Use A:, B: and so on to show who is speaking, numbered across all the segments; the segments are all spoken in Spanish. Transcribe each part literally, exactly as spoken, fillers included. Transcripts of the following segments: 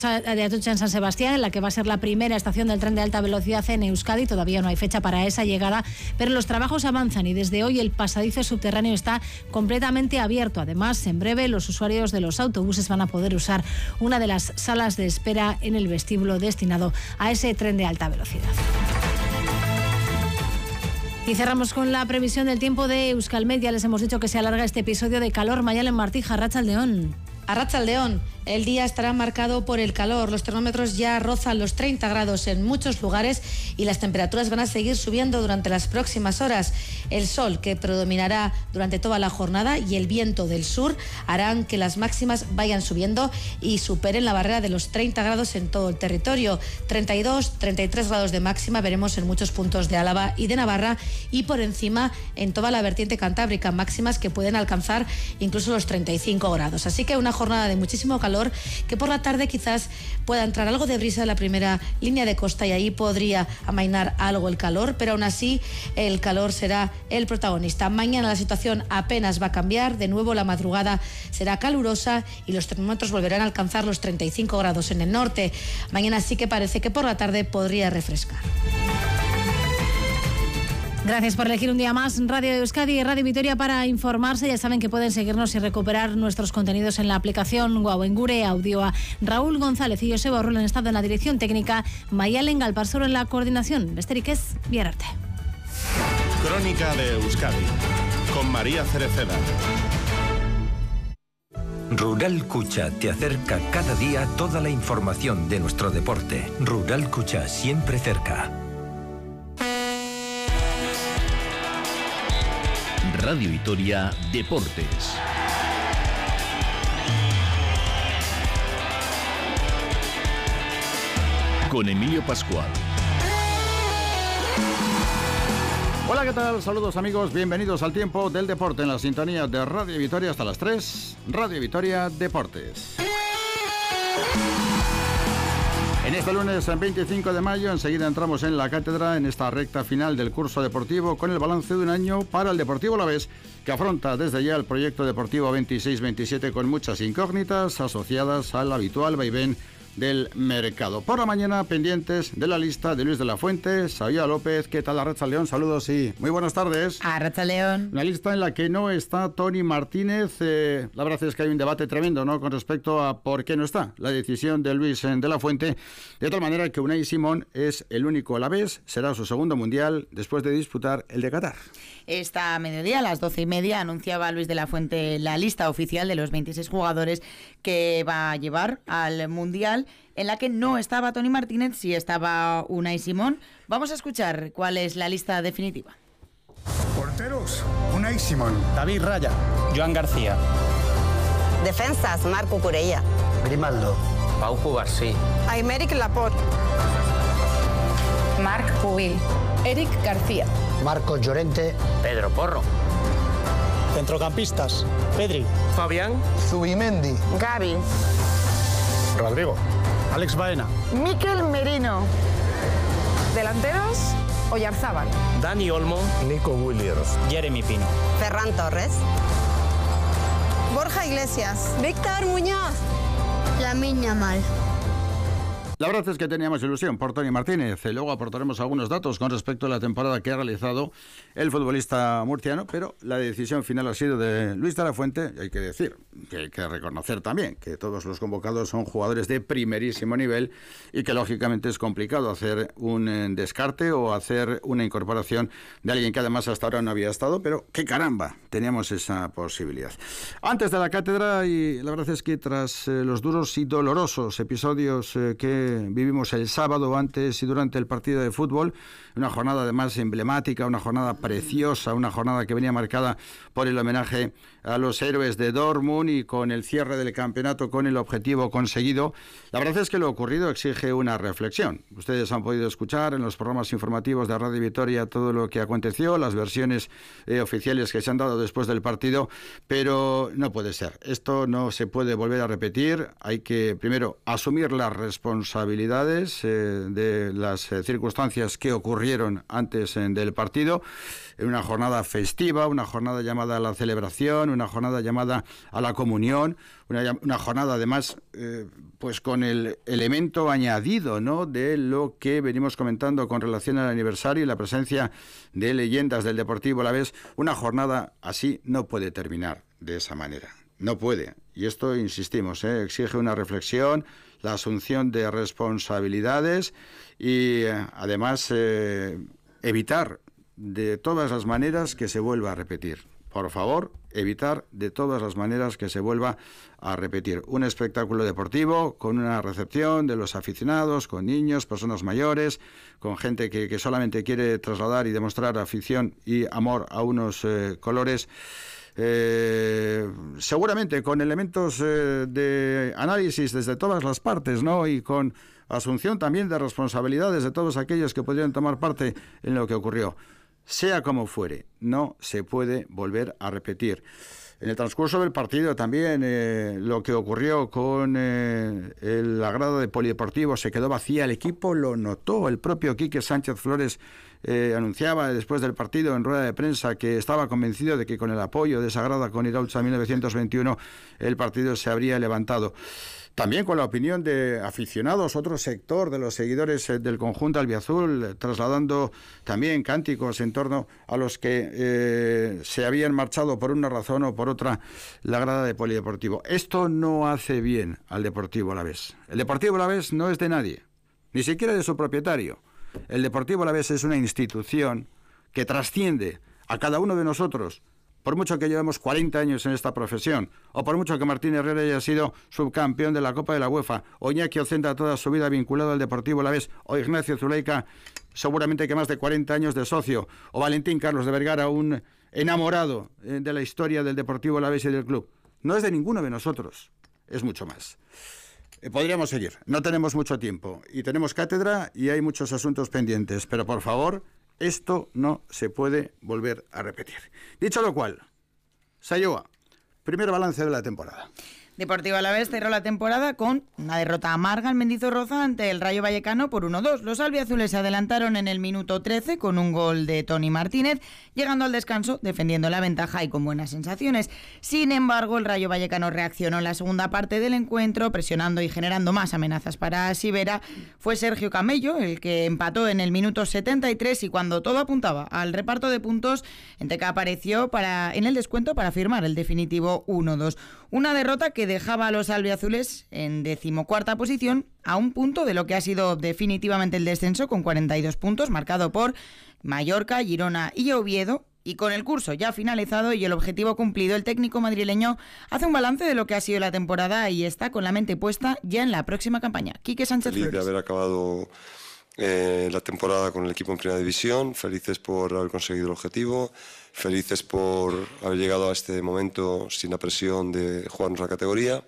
A: de Atocha en San Sebastián, en la que va a ser la primera estación del tren de alta velocidad en Euskadi. Todavía no hay fecha para esa llegada, pero los trabajos avanzan y desde hoy el pasadizo subterráneo está completamente abierto. Además, en breve los usuarios de los autobuses van a poder usar una de las salas de espera en el vestíbulo destinado a ese tren de alta velocidad. Y cerramos con la previsión del tiempo de Euskalmet. Ya les hemos dicho que se alarga este episodio de calor. Mayalen Martija, Arratsaldeon.
B: Arratsaldeon. El día estará marcado por el calor. Los termómetros ya rozan los treinta grados en muchos lugares y las temperaturas van a seguir subiendo durante las próximas horas. El sol, que predominará durante toda la jornada, y el viento del sur harán que las máximas vayan subiendo y superen la barrera de los treinta grados en todo el territorio. treinta y dos, treinta y tres grados de máxima veremos en muchos puntos de Álava y de Navarra, y por encima en toda la vertiente cantábrica, máximas que pueden alcanzar incluso los treinta y cinco grados. Así que una jornada de muchísimo calor, que por la tarde quizás pueda entrar algo de brisa en la primera línea de costa y ahí podría amainar algo el calor, pero aún así el calor será el protagonista. Mañana la situación apenas va a cambiar. De nuevo la madrugada será calurosa y los termómetros volverán a alcanzar los treinta y cinco grados en el norte. Mañana sí que parece que por la tarde podría refrescar.
A: Gracias por elegir un día más Radio Euskadi y Radio Vitoria para informarse. Ya saben que pueden seguirnos y recuperar nuestros contenidos en la aplicación Guau en Gure Audio. A Raúl González y Joseba Orrul han estado en la dirección técnica, Mayalen Galparsoro en la coordinación. Besterik ez, bihar arte.
C: Crónica de Euskadi con María Cereceda.
D: Rural Cucha te acerca cada día toda la información de nuestro deporte. Rural Cucha, siempre cerca.
E: Radio Vitoria Deportes. Con Emilio Pascual.
F: Hola, ¿qué tal? Saludos amigos, bienvenidos al tiempo del deporte en la sintonía de Radio Vitoria hasta las tres. Radio Vitoria Deportes. En este lunes veinticinco de mayo, enseguida entramos en la cátedra en esta recta final del curso deportivo con el balance de un año para el Deportivo Alavés, que afronta desde ya el proyecto deportivo veintiséis veintisiete con muchas incógnitas asociadas al habitual vaivén del mercado. Por la mañana, pendientes de la lista de Luis de la Fuente, Sabía López. ¿Qué tal, Arratsaldeon? Saludos y muy buenas tardes.
G: Arratsaldeon.
F: Una lista en la que no está Tony Martínez. Eh, la verdad es que hay un debate tremendo, ¿no?, con respecto a por qué no está la decisión de Luis de la Fuente. De tal manera que Unai Simón es el único alavés, será su segundo mundial después de disputar el de Qatar.
G: Esta mediodía, a las doce y media, anunciaba Luis de la Fuente la lista oficial de los veintiséis jugadores que va a llevar al mundial, en la que no estaba Tony Martínez, sí estaba Unai Simón. Vamos a escuchar cuál es la lista definitiva.
H: Porteros, Unai Simón.
I: David Raya. Joan García.
J: Defensas, Marco Curella.
K: Grimaldo.
L: Pau Cubarsí.
M: Aymeric Laporte.
N: Marc Pubil.
O: Eric García.
K: Marcos Llorente.
L: Pedro Porro.
I: Centrocampistas, Pedri.
L: Fabián.
M: Zubimendi.
N: Gavi.
H: Rodrigo.
I: Alex Baena.
N: Mikel Merino.
M: Delanteros, Oyarzábal.
L: Dani Olmo.
H: Nico Williams.
I: Jeremy Pino.
J: Ferran Torres.
M: Borja Iglesias.
N: Víctor Muñoz.
P: Lamine Yamal.
F: La verdad es que teníamos ilusión por Tony Martínez. Y luego aportaremos algunos datos con respecto a la temporada que ha realizado el futbolista murciano, pero la decisión final ha sido de Luis de la Fuente. Y hay que decir, que hay que reconocer también que todos los convocados son jugadores de primerísimo nivel y que lógicamente es complicado hacer un descarte o hacer una incorporación de alguien que además hasta ahora no había estado, pero ¡qué caramba! Teníamos esa posibilidad. Antes de la cátedra, y la verdad es que tras eh, los duros y dolorosos episodios eh, que vivimos el sábado antes y durante el partido de fútbol, una jornada además emblemática, una jornada preciosa, una jornada que venía marcada por el homenaje a los héroes de Dortmund y con el cierre del campeonato con el objetivo conseguido. La verdad es que lo ocurrido exige una reflexión. Ustedes han podido escuchar en los programas informativos de Radio Vitoria todo lo que aconteció, las versiones eh, oficiales que se han dado después del partido, pero no puede ser. Esto no se puede volver a repetir. Hay que primero asumir la responsabilidad responsabilidades eh, de las eh, circunstancias que ocurrieron antes eh, del partido, en una jornada festiva, una jornada llamada a la celebración, una jornada llamada a la comunión, una, una jornada además eh, pues con el elemento añadido, ¿no?, de lo que venimos comentando con relación al aniversario y la presencia de leyendas del Deportivo Alavés. Una jornada así no puede terminar de esa manera. No puede. Y esto, insistimos, ¿eh? exige una reflexión, la asunción de responsabilidades y, eh, además, eh, evitar de todas las maneras que se vuelva a repetir. Por favor, evitar de todas las maneras que se vuelva a repetir. Un espectáculo deportivo con una recepción de los aficionados, con niños, personas mayores, con gente que, que solamente quiere trasladar y demostrar afición y amor a unos eh, colores. Eh, seguramente con elementos eh, de análisis desde todas las partes, ¿no?, y con asunción también de responsabilidades de todos aquellos que podrían tomar parte en lo que ocurrió. Sea como fuere, no se puede volver a repetir. En el transcurso del partido también eh, lo que ocurrió con eh, el, la grada de Polideportivo se quedó vacía, el equipo lo notó, el propio Quique Sánchez Flores eh, anunciaba después del partido en rueda de prensa que estaba convencido de que con el apoyo de esa grada con Iraultza mil novecientos veintiuno el partido se habría levantado. También con la opinión de aficionados, otro sector de los seguidores eh, del conjunto albiazul, eh, trasladando también cánticos en torno a los que eh, se habían marchado por una razón o por otra la grada de Polideportivo. Esto no hace bien al Deportivo Alavés. El Deportivo Alavés no es de nadie, ni siquiera de su propietario. El Deportivo Alavés es una institución que trasciende a cada uno de nosotros. Por mucho que llevemos cuarenta años en esta profesión, o por mucho que Martín Herrera haya sido subcampeón de la Copa de la UEFA, o Iñaki Ocenta toda su vida vinculado al Deportivo Alavés, o Ignacio Zuleika, seguramente que más de cuarenta años de socio, o Valentín Carlos de Vergara, un enamorado de la historia del Deportivo Alavés y del club. No es de ninguno de nosotros, es mucho más. Eh, podríamos seguir, no tenemos mucho tiempo, y tenemos cátedra y hay muchos asuntos pendientes, pero por favor, esto no se puede volver a repetir. Dicho lo cual, Sayoa, primer balance de la temporada.
G: Deportivo Alavés cerró la temporada con una derrota amarga en Mendizorroza ante el Rayo Vallecano por uno dos. Los albiazules se adelantaron en el minuto trece con un gol de Toni Martínez, llegando al descanso defendiendo la ventaja y con buenas sensaciones. Sin embargo, el Rayo Vallecano reaccionó en la segunda parte del encuentro, presionando y generando más amenazas para Sivera. Fue Sergio Camello el que empató en el minuto setenta y tres y cuando todo apuntaba al reparto de puntos, Enteca apareció para, en el descuento para firmar el definitivo uno dos. Una derrota que dejaba a los albiazules en decimocuarta posición a un punto de lo que ha sido definitivamente el descenso con cuarenta y dos puntos, marcado por Mallorca, Girona y Oviedo. Y con el curso ya finalizado y el objetivo cumplido, el técnico madrileño hace un balance de lo que ha sido la temporada y está con la mente puesta ya en la próxima campaña. Quique Sánchez Flores.
O: Feliz de haber acabado eh, la temporada con el equipo en Primera División, felices por haber conseguido el objetivo, felices por haber llegado a este momento sin la presión de jugarnos la categoría.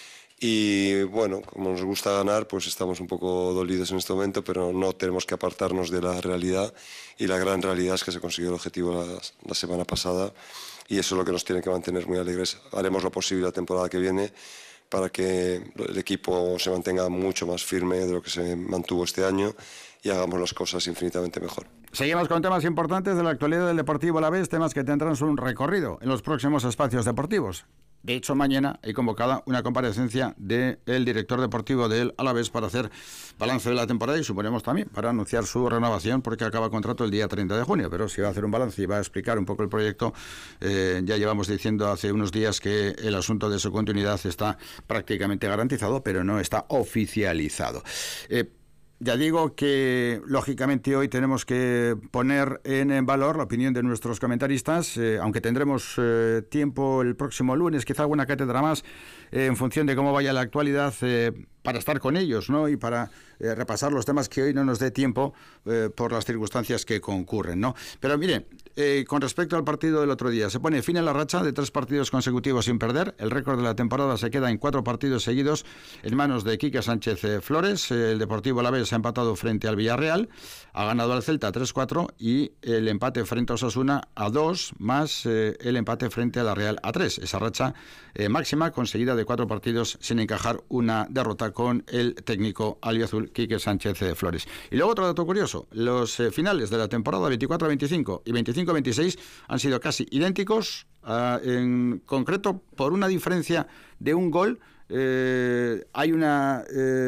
O: Y bueno, como nos gusta ganar, pues estamos un poco dolidos en este momento, pero no tenemos que apartarnos de la realidad, y la gran realidad es que se consiguió el objetivo la, la semana pasada, y eso es lo que nos tiene que mantener muy alegres. Haremos lo posible la temporada que viene para que el equipo se mantenga mucho más firme de lo que se mantuvo este año y hagamos las cosas infinitamente mejor.
F: Seguimos con temas importantes de la actualidad del Deportivo Alavés, temas que tendrán un recorrido en los próximos espacios deportivos. De hecho, mañana hay convocada una comparecencia del director deportivo del Alavés para hacer balance de la temporada y suponemos también para anunciar su renovación, porque acaba contrato el día treinta de junio. Pero si va a hacer un balance y va a explicar un poco el proyecto, eh, ya llevamos diciendo hace unos días que el asunto de su continuidad está prácticamente garantizado, pero no está oficializado. Eh, Ya digo que, lógicamente, hoy tenemos que poner en valor la opinión de nuestros comentaristas, eh, aunque tendremos eh, tiempo el próximo lunes, quizá alguna cátedra más, eh, en función de cómo vaya la actualidad, eh, para estar con ellos, ¿no? Y para eh, repasar los temas que hoy no nos dé tiempo eh, por las circunstancias que concurren, ¿no? Pero mire, eh, con respecto al partido del otro día, se pone fin a la racha de tres partidos consecutivos sin perder. El récord de la temporada se queda en cuatro partidos seguidos en manos de Quique Sánchez eh, Flores. Eh, el Deportivo Alavés ha empatado frente al Villarreal, ha ganado al Celta tres cuatro y el empate frente a Osasuna a dos, más eh, el empate frente a la Real a tres. Esa racha eh, máxima conseguida de cuatro partidos sin encajar una derrota con el técnico albiazul Quique Sánchez eh, Flores. Y luego otro dato curioso, los eh, finales de la temporada veinticuatro veinticinco y veinticinco veintiséis han sido casi idénticos, uh, en concreto por una diferencia de un gol. Eh, hay una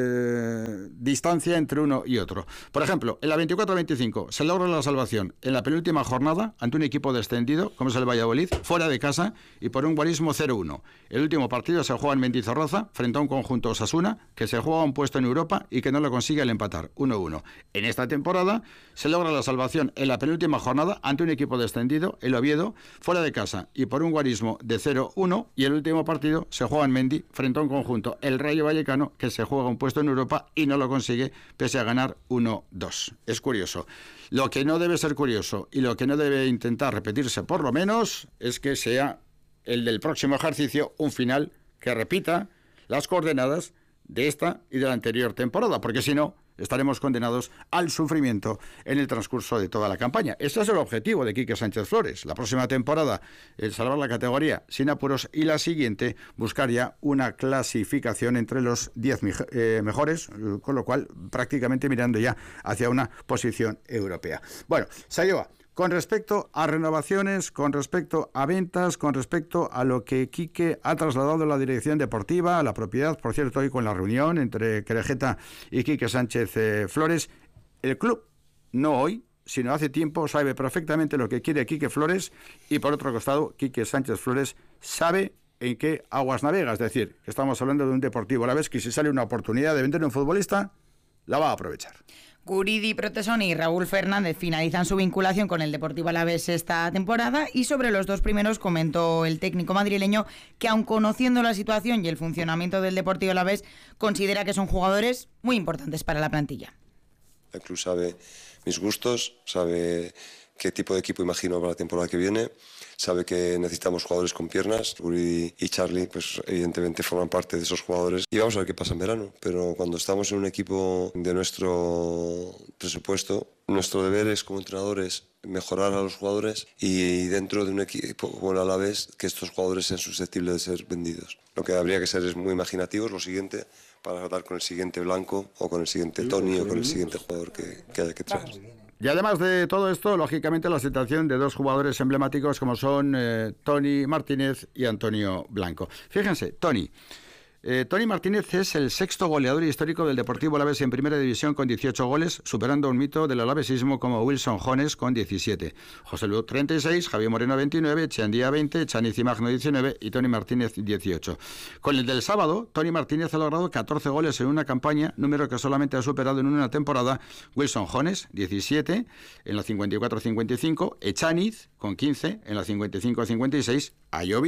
F: eh, distancia entre uno y otro. Por ejemplo, en la veinticuatro veinticinco se logra la salvación en la penúltima jornada ante un equipo descendido, como es el Valladolid, fuera de casa y por un guarismo cero uno. El último partido se juega en Mendizorroza frente a un conjunto Osasuna que se juega un puesto en Europa y que no lo consigue al empatar, uno uno. En esta temporada se logra la salvación en la penúltima jornada ante un equipo descendido, el Oviedo, fuera de casa y por un guarismo de cero uno, y el último partido se juega en Mendi frente a un conjunto, el Rayo Vallecano, que se juega un puesto en Europa y no lo consigue pese a ganar uno dos. Es curioso. Lo que no debe ser curioso y lo que no debe intentar repetirse por lo menos es que sea el del próximo ejercicio un final que repita las coordenadas de esta y de la anterior temporada, porque si no estaremos condenados al sufrimiento en el transcurso de toda la campaña. Ese es el objetivo de Quique Sánchez Flores. La próxima temporada, el salvar la categoría sin apuros, y la siguiente, buscar ya una clasificación entre los diez eh, mejores, con lo cual prácticamente mirando ya hacia una posición europea. Bueno, Sayoa, con respecto a renovaciones, con respecto a ventas, con respecto a lo que Quique ha trasladado a la dirección deportiva, a la propiedad, por cierto, hoy con la reunión entre Querejeta y Quique Sánchez eh, Flores, el club, no hoy, sino hace tiempo, sabe perfectamente lo que quiere Quique Flores, y por otro costado, Quique Sánchez Flores sabe en qué aguas navega. Es decir, que estamos hablando de un Deportivo Alavés que si sale una oportunidad de vender a un futbolista, la va a aprovechar.
G: Guridi Protesoni y Raúl Fernández finalizan su vinculación con el Deportivo Alavés esta temporada, y sobre los dos primeros comentó el técnico madrileño que, aun conociendo la situación y el funcionamiento del Deportivo Alavés, considera que son jugadores muy importantes para la plantilla.
O: El club sabe mis gustos, sabe qué tipo de equipo imagino para la temporada que viene, sabe que necesitamos jugadores con piernas. Guridi y Charlie, pues evidentemente forman parte de esos jugadores, y vamos a ver qué pasa en verano. Pero cuando estamos en un equipo de nuestro presupuesto, nuestro deber es, como entrenadores, mejorar a los jugadores, y dentro de un equipo como el Alavés, que estos jugadores sean susceptibles de ser vendidos. Lo que habría que ser es muy imaginativos, lo siguiente, para tratar con el siguiente Blanco o con el siguiente Tony o con el siguiente jugador que, que haya que traer.
F: Y además de todo esto, lógicamente la situación de dos jugadores emblemáticos como son eh, Tony Martínez y Antonio Blanco. Fíjense, Tony. Eh, Tony Martínez es el sexto goleador histórico del Deportivo Alavés en Primera División con dieciocho goles, superando un mito del alavesismo como Wilson Jones con diecisiete. José Luis treinta y seis, Javier Moreno veintinueve, Chandía veinte, Chani Cimagno diecinueve y Tony Martínez dieciocho. Con el del sábado, Tony Martínez ha logrado catorce goles en una campaña, número que solamente ha superado en una temporada Wilson Jones, diecisiete, en la cincuenta y cuatro cincuenta y cinco, Echaniz con quince, en la cincuenta y cinco cincuenta y seis, Ayobi